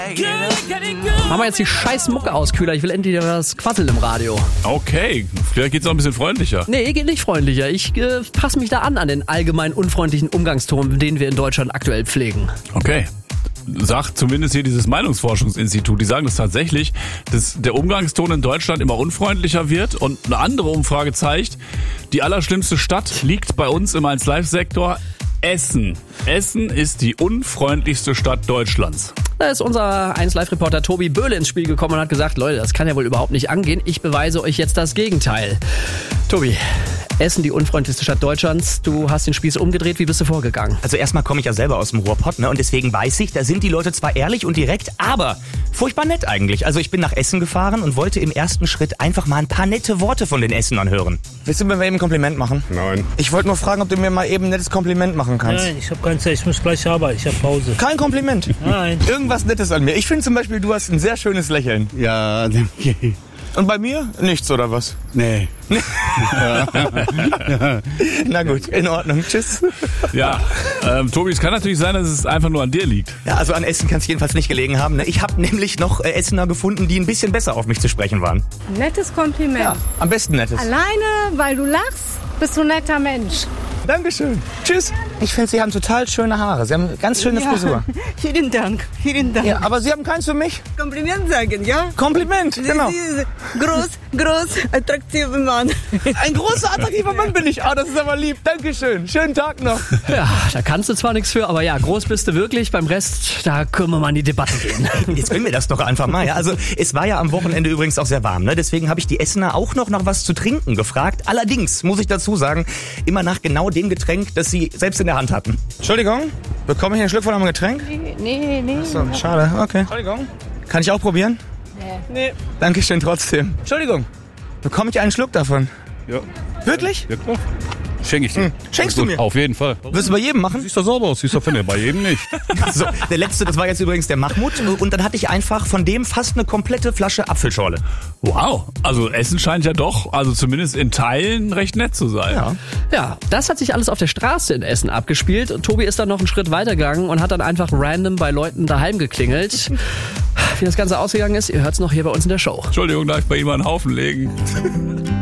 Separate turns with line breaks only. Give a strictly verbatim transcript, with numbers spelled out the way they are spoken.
Machen wir jetzt die scheiß Mucke aus, Kühler. Ich will endlich das Quasseln im Radio.
Okay, vielleicht geht's auch ein bisschen freundlicher.
Nee, geht nicht freundlicher. Ich äh, passe mich da an an den allgemein unfreundlichen Umgangston, den wir in Deutschland aktuell pflegen.
Okay. Sagt zumindest hier dieses Meinungsforschungsinstitut. Die sagen das tatsächlich, dass der Umgangston in Deutschland immer unfreundlicher wird. Und eine andere Umfrage zeigt, die allerschlimmste Stadt liegt bei uns im eins Live Sektor Essen. Essen ist die unfreundlichste Stadt Deutschlands.
Da ist unser eins Live Reporter Tobi Böhle ins Spiel gekommen und hat gesagt, Leute, das kann ja wohl überhaupt nicht angehen. Ich beweise euch jetzt das Gegenteil. Tobi, Essen, die unfreundlichste Stadt Deutschlands. Du hast den Spieß umgedreht. Wie bist du vorgegangen?
Also erstmal komme ich ja selber aus dem Ruhrpott, ne? Und deswegen weiß ich, da sind die Leute zwar ehrlich und direkt, aber furchtbar nett eigentlich. Also ich bin nach Essen gefahren und wollte im ersten Schritt einfach mal ein paar nette Worte von den Essenern hören.
Willst du mir mal eben ein Kompliment machen?
Nein.
Ich wollte nur fragen, ob du mir mal eben ein nettes Kompliment machen kannst.
Nein, ich habe keine Zeit, ich muss gleich arbeiten, ich habe Pause.
Kein Kompliment?
Nein.
Irgendwas Nettes an mir. Ich finde zum Beispiel, du hast ein sehr schönes Lächeln.
Ja, okay.
Und bei mir? Nichts, oder was?
Nee.
Na gut, in Ordnung. Tschüss.
Ja, ähm, Tobi, es kann natürlich sein, dass es einfach nur an dir liegt.
Ja, also an Essen kann es jedenfalls nicht gelegen haben. Ne? Ich habe nämlich noch äh, Essener gefunden, die ein bisschen besser auf mich zu sprechen waren.
Nettes Kompliment.
Ja, am besten Nettes.
Alleine, weil du lachst, bist du ein netter Mensch.
Dankeschön. Tschüss. Ich finde, Sie haben total schöne Haare. Sie haben eine ganz schöne Frisur.
Vielen Dank, vielen Dank.
Ja, aber Sie haben keins für mich?
Kompliment sagen, ja?
Kompliment, genau.
Sie ist groß, groß, attraktiver Mann.
Ein großer, attraktiver Mann bin ich. Ah, das ist aber lieb. Dankeschön. Schönen Tag noch.
Ja, da kannst du zwar nichts für, aber ja, groß bist du wirklich. Beim Rest, da können wir mal in die Debatte gehen.
Jetzt können wir das doch einfach mal. Ja? Also es war ja am Wochenende übrigens auch sehr warm. Ne? Deswegen habe ich die Essener auch noch nach was zu trinken gefragt. Allerdings, muss ich dazu sagen, immer nach genau dem Getränk, das sie selbst in der Hand hatten.
Entschuldigung, bekomme ich einen Schluck von einem Getränk?
Nee, nee.
So, schade, okay. Entschuldigung. Kann ich auch probieren?
Nee. Nee.
Dankeschön trotzdem. Entschuldigung, bekomme ich einen Schluck davon?
Ja.
Wirklich?
Ja, klar. Schenke ich dir.
Hm. Schenkst du mir?
Auf jeden Fall.
Wirst du bei jedem machen?
Siehst du sauber aus, siehst du finde bei jedem nicht.
So, der letzte, das war jetzt übrigens der Mahmoud. Und dann hatte ich einfach von dem fast eine komplette Flasche Apfelschorle.
Wow, also Essen scheint ja doch, also zumindest in Teilen, recht nett zu sein.
Ja.
Ja, das hat sich alles auf der Straße in Essen abgespielt. Tobi ist dann noch einen Schritt weitergegangen und hat dann einfach random bei Leuten daheim geklingelt. Wie das Ganze ausgegangen ist, ihr hört's noch hier bei uns in der Show.
Entschuldigung, darf ich bei ihm einen Haufen legen?